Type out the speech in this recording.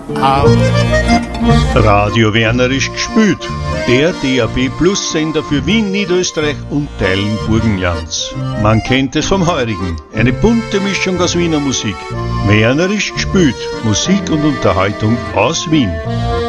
Radio Wernerisch gespült. Der DAB Plus Sender für Wien, Niederösterreich und Teilen Burgenlands. Man kennt es vom Heurigen. Eine bunte Mischung aus Wiener Musik. Wernerisch gespült. Musik und Unterhaltung aus Wien.